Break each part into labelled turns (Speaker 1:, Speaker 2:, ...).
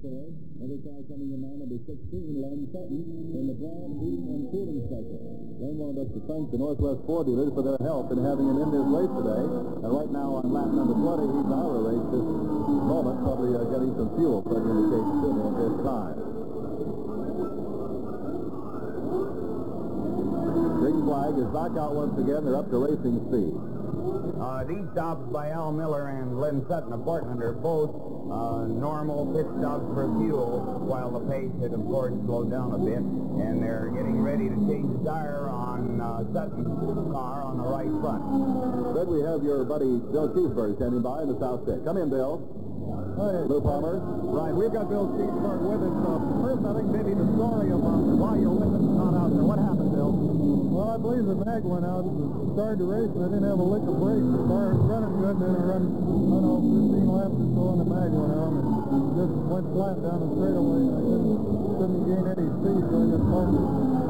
Speaker 1: 4. Another car coming in now, number 16, Len Sutton, in the Brown Heating and Cooling Special. Len wanted us to thank the Northwest Ford dealers for their help in having him in this race today. And right now on lap number 20, he's out of the race this moment, probably getting some fuel, so it indicates soon at this time. Green flag is back out once again. They're up to racing speed.
Speaker 2: These stops by Al Miller and Len Sutton of Portland are both normal pit stops for fuel, while the pace had, of course, slowed down a bit, and they're getting ready to change the tire on Sutton's car on the right front.
Speaker 1: Fred, we have your buddy Bill Cheeseburg standing by in the south pit. Come in, Bill.
Speaker 3: Hey,
Speaker 1: Lou Palmer.
Speaker 3: right, we've got Bill Cheeseburg with us. First, I think maybe the story about why your witness is not out there. What happened, Bill? Well, I believe the mag went out. It started to race, and I didn't have a lick of brakes. The car was running good, and then I run, 15 laps or so, and the mag went out, and just went flat down the straightaway, and I couldn't gain any speed, so I got punctured.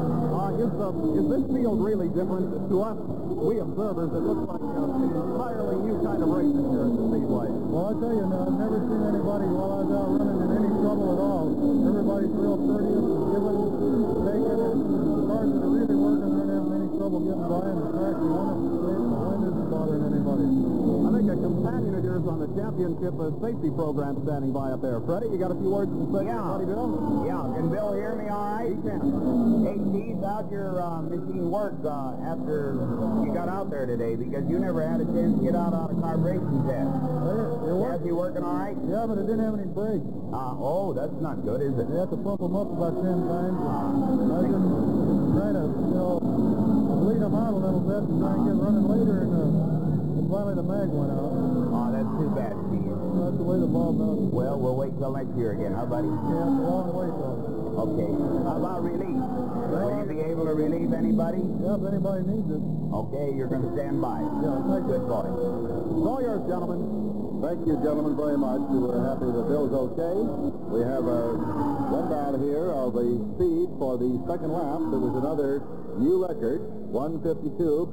Speaker 3: Is this field really different? To us, we observers, it looks like an entirely new kind of racing here at the Speedway. Well, I tell you, I've never seen anybody while I was out running in any trouble at all. Everybody's real courteous, giving, taking, and the cars that are really working aren't having any trouble getting by, and the track's wonderful shape, and the wind isn't bothering anybody. I think a companion of yours on the championship safety program standing by up there. Freddie, you got a few words to say?
Speaker 2: Yeah.
Speaker 3: Bill?
Speaker 2: Yeah, can Bill hear me all right?
Speaker 3: He can.
Speaker 2: Hey, Keith, how'd your machine work after you got out there today? Because you never had a chance to get out on a carburation test. Is he working all right?
Speaker 3: Yeah, but it didn't have any brakes.
Speaker 2: Oh, that's not good, is it?
Speaker 3: You have to pump them up about 10 times. I just trying to, bleed them out a little bit and try and get running later, and finally the mag went out.
Speaker 2: Oh, that's too bad, Keith.
Speaker 3: That's the way the ball bounced.
Speaker 2: Well, we'll wait till next year again, huh, buddy?
Speaker 3: Yeah, it's a long way, though.
Speaker 2: Okay. How about relief? Will you be able to relieve anybody?
Speaker 3: Yeah, if anybody needs it.
Speaker 2: Okay, you're going to stand by.
Speaker 3: Yeah, thank you.
Speaker 2: Good boy.
Speaker 3: It's all yours, gentlemen.
Speaker 1: Thank you, gentlemen, very much. We're happy that Bill's okay. We have a rundown here of the speed for the second lap. There was another new record, 152.542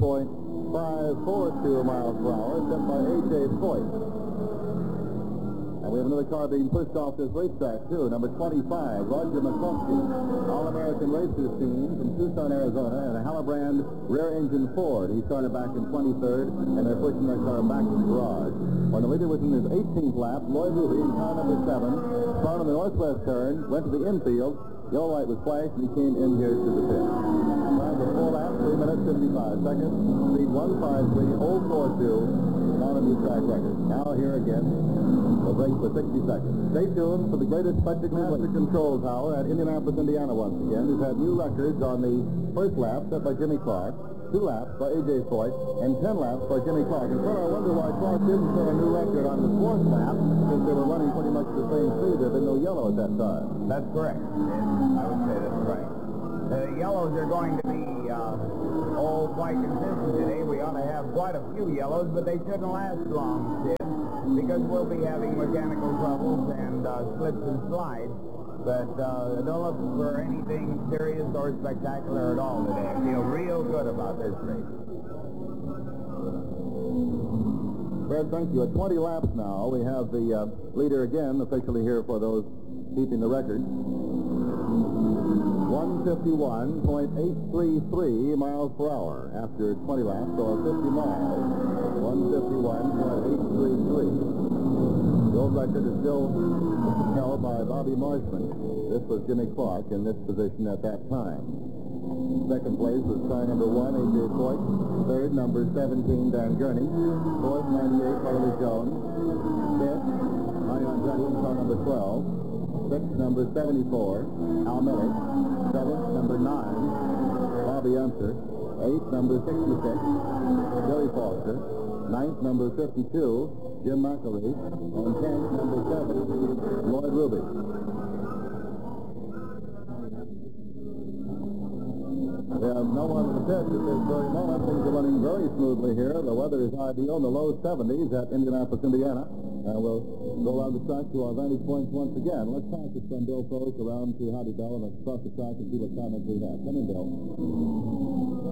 Speaker 1: miles per hour, set by A.J. Foyt. And we have another car being pushed off this racetrack, too, number 25, Roger McCluskey, All-American Racers team from Tucson, Arizona, and a Hallebrand rear-engine Ford. He started back in 23rd, and they're pushing their car back to the garage. When the leader was in his 18th lap, Lloyd Ruby, in car number 7, started on the northwest turn, went to the infield, yellow light was flashed, and he came in here to the pit. Time for 4 laps, 3 minutes, 55 seconds, speed 153.042, not a new track record. Now here again, we'll break for 60 seconds. Stay tuned for the greatest spectacle master control tower at Indianapolis, Indiana once again. We've had new records on the first lap set by Jimmy Clark, 2 laps by A.J. Foyt, and 10 laps by Jimmy Clark. And so I wonder why Clark didn't set a new record on the 4th lap, since they were running pretty much the same speed. There'd been no yellow at that time.
Speaker 2: That's correct. I would say that's right. The yellows are going to be, quite consistent today. We ought to have quite a few yellows, but they shouldn't last long, Sid, because we'll be having mechanical troubles and slips and slides. But don't look for anything serious or spectacular at all today. I feel real good about this race.
Speaker 1: Fred, thank you. At 20 laps now, we have the leader again officially here for those keeping the record. 151.833 miles per hour after 20 laps, or 50 miles. 151.833. The old record is still held by Bobby Marshman. This was Jimmy Clark in this position at that time. Second place was car number 1, A.J. Foyt. Third, number 17, Dan Gurney. Fourth, 98, Harley Jones. Fifth, Mario Andretti, car number 12. Sixth, number 74, Al Miller. Seventh, number 9, Bobby Unser. Eighth, number 66, Billy Foster. Ninth, number 52, Jim McElreath. And 10th, number 7, Lloyd Ruby. We have no one in the pit at this very moment. Things are running very smoothly here. The weather is ideal in the low 70s at Indianapolis, Indiana. And we'll go around the track to our vantage points once again. Let's pass it from Bill Frost around to Howdy Bell and across the track and see what comments we have. Come in, Bill.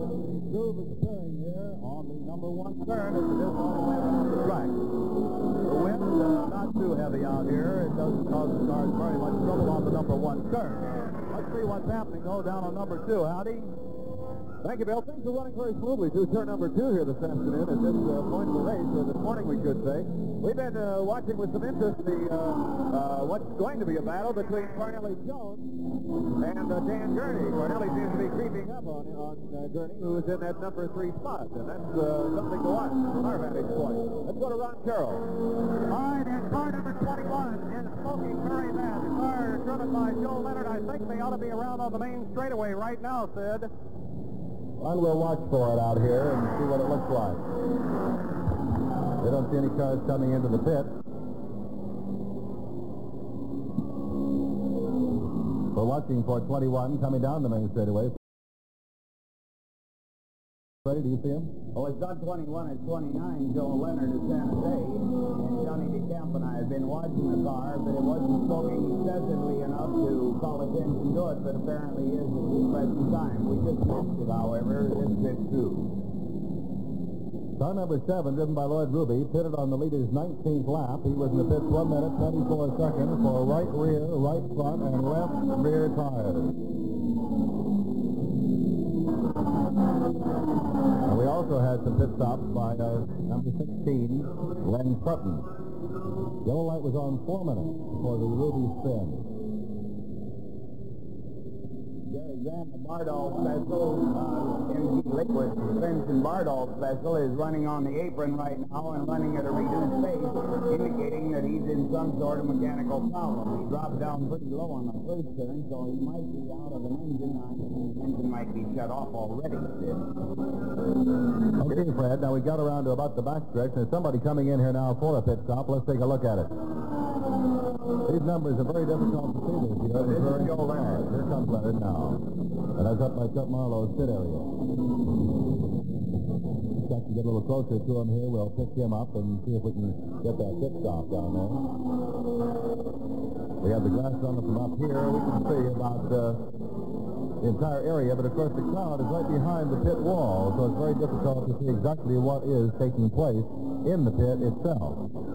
Speaker 3: Groove is appearing here on the number 1 turn as it is all the way around the track. The wind not too heavy out here. It doesn't cause the cars very much trouble on the number 1 turn. Let's see what's happening, though, down on number 2. Howdy. Thank you, Bill. Things are running very smoothly through turn number 2 here this afternoon at this point of the race, or this morning, we should say. We've been watching with some interest what's going to be a battle between Cornelius Jones and Dan Gurney. Cornelius seems to be creeping up on Gurney, who is in that number 3 spot, and that's something to watch from our vantage point. Let's go to Ron Carroll. All right, and car number 21 is smoking very bad. The car driven by Joe Leonard. I think they ought to be around on the main straightaway right now, Sid.
Speaker 1: Well, we'll watch for it out here and see what it looks like. They don't see any cars coming into the pit. We're watching for 21 coming down the main straightaway. Ready? Do you see him?
Speaker 2: Oh, it's not 21, it's 29. Joe Leonard of San Jose. And Johnny DeCamp and I have been watching the car, but it wasn't smoking excessively enough to call attention to it, but apparently is at the present time. We just missed it, however. This fits through.
Speaker 1: Car number 7, driven by Lloyd Ruby, pitted on the leader's 19th lap. He was in the pits 1 minute, 24 seconds for right rear, right front, and left rear tires. And we also had some pit stops by number 16, Len Sutton. Yellow light was on 4 minutes for the Ruby spin.
Speaker 2: Gary Graham, the Bardol special, MG Liquid Suspension Bardol special, is running on the apron right now and running at a reduced pace, indicating that he's in some sort of mechanical problem. He dropped down pretty low on the first turn, so he might be out of an engine. The engine might be shut off already.
Speaker 1: Okay, Fred, now we got around to about the backstretch. There's somebody coming in here now for a pit stop. Let's take a look at it. These numbers are very difficult to see this year.
Speaker 2: This is Joe Leonard.
Speaker 1: Here comes Leonard now. And that's up by Chuck Marlowe's pit area. Chuck can get a little closer to him here. We'll pick him up and see if we can get that pit stop down there. We have the glass on from up here. We can see about the entire area, but of course the crowd is right behind the pit wall, so it's very difficult to see exactly what is taking place in the pit itself.